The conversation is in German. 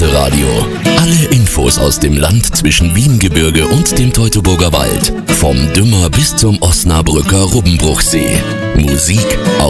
Presseradio. Alle Infos aus dem Land zwischen Wiengebirge und dem Teutoburger Wald. Vom Dümmer bis zum Osnabrücker Rubbenbruchsee. Musik